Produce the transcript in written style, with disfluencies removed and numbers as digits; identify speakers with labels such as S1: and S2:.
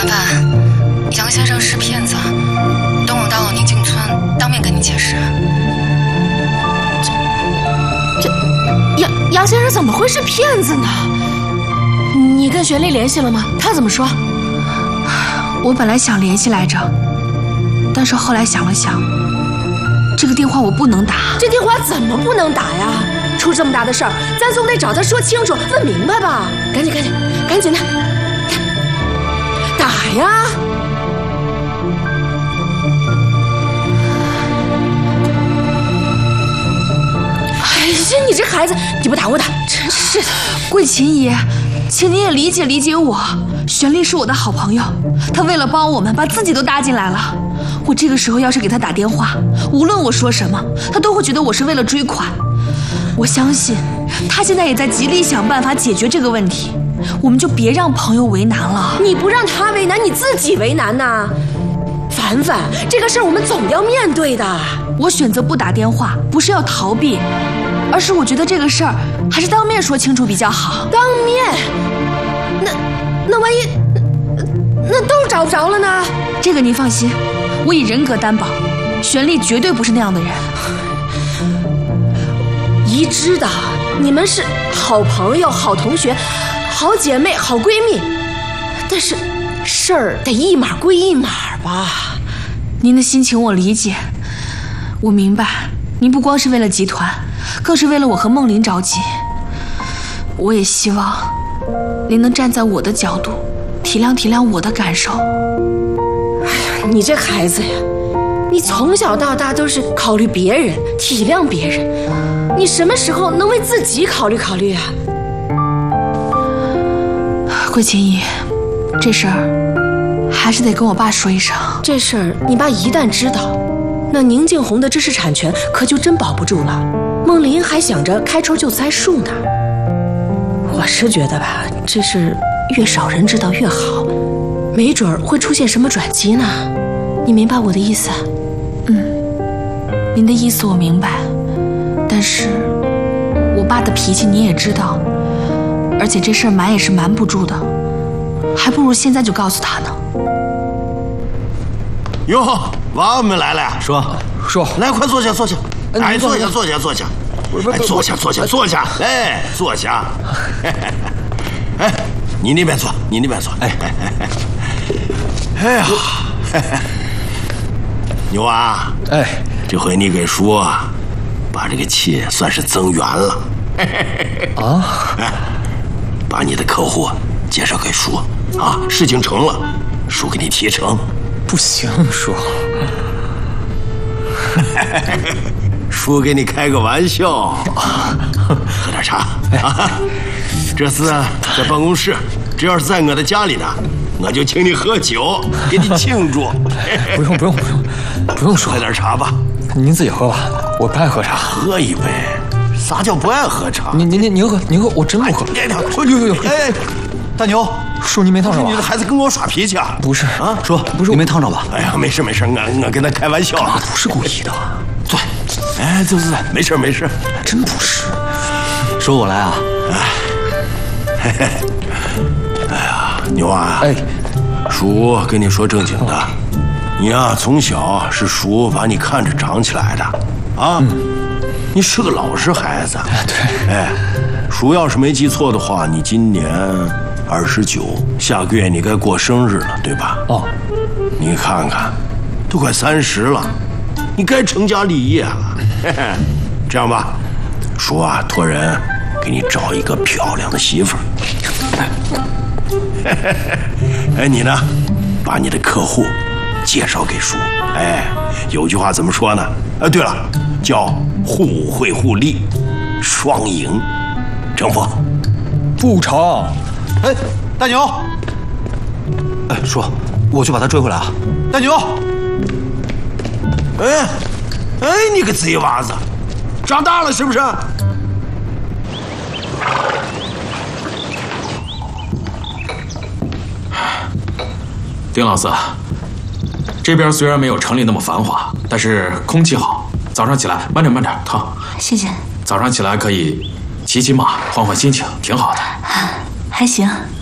S1: 凡，杨先生是骗子，等我到了宁静村，当面跟你解释。
S2: 杨先生怎么会是骗子呢？你跟玄丽联系了吗？他怎么说？
S3: 我本来想联系来着，但是后来想了想，这个电话我不能打。
S2: 这电话怎么不能打呀？出这么大的事儿，咱总得找他说清楚、问明白吧？赶紧的，打呀！哎呀，你这孩子，你不打我打，真是的。
S3: 桂琴姨，请您也理解理解我。玄丽是我的好朋友，她为了帮我们，把自己都搭进来了。我这个时候要是给她打电话，无论我说什么，她都会觉得我是为了追款。我相信她现在也在极力想办法解决这个问题。我们就别让朋友为难了。
S2: 你不让他为难，你自己为难呐。凡凡，这个事儿我们总要面对的。
S3: 我选择不打电话，不是要逃避，而是我觉得这个事儿还是当面说清楚比较好。
S2: 当面？那万一那都找不着了呢？
S3: 这个您放心，我以人格担保，玄丽绝对不是那样的人。
S2: 姨知道你们是好朋友、好同学、好姐妹、好闺蜜，但是事儿得一码归一码吧。
S3: 您的心情我理解，我明白，您不光是为了集团，更是为了我和梦玲着急。我也希望您能站在我的角度，体谅体谅我的感受。
S2: 哎呀，你这孩子呀，你从小到大都是考虑别人、体谅别人，你什么时候能为自己考虑考虑啊？
S3: 桂琴姨，这事儿还是得跟我爸说一声。
S2: 这事儿你爸一旦知道，那宁静红的知识产权可就真保不住了。梦玲还想着开春就栽树呢。我是觉得吧，这事越少人知道越好，没准儿会出现什么转机呢。你明白我的意思？
S3: 您的意思我明白，但是我爸的脾气你也知道，而且这事儿瞒也是瞒不住的，还不如现在就告诉他呢。
S4: 哟，娃娃们来了呀！
S5: 说，
S4: 来，快坐下。哎，坐下。哎，坐下。哎，坐下。哎，你那边坐。哎呀，牛娃，
S5: 哎，
S4: 这回你给叔把这个气算是增圆了。
S5: 啊，
S4: 把你的客户介绍给叔啊，事情成了，叔给你提成。
S5: 不行，叔。
S4: 叔给你开个玩笑，喝点茶啊。这次在办公室，只要是在我的家里呢，我就请你喝酒，给你庆祝。
S5: 不用说，
S4: 喝点茶吧。
S5: 您自己喝吧，我不爱喝茶。
S4: 喝一杯，啥叫不爱喝茶？
S5: 您喝，我真不喝。呦，
S4: 哎，
S5: 大牛，叔您没烫着吧？
S4: 你的孩子跟我耍脾气啊？
S5: 不是
S4: 啊，
S5: 叔，不是，你没烫着吧？
S4: 哎呀，没事，我跟他开玩笑。
S5: 不是故意的。
S4: 坐。哎，坐，没事。
S5: 真不是。叔，我来啊。
S4: 哎呀，牛啊！
S5: 哎，
S4: 叔跟你说正经的，你呀从小是叔把你看着长起来的啊，你是个老实孩子。
S5: 对，
S4: 哎，叔要是没记错的话，你今年29，下个月你该过生日了，对吧？
S5: 哦，
S4: 你看看，都快30了，你该成家立业了。这样吧，叔啊，托人给你找一个漂亮的媳妇儿。哎，你呢，把你的客户介绍给叔。哎，有句话怎么说呢？对了，叫互惠互利，双赢，成不？
S5: 不成。
S6: 哎，大牛，哎，叔，我去把他追回来啊。大牛，
S4: 哎，你个贼娃子，长大了是不是？
S7: 丁老四，这边虽然没有城里那么繁华，但是空气好。早上起来慢点，疼。
S3: 谢谢。
S7: 早上起来可以骑马，换换心情，挺好的。
S3: 还行。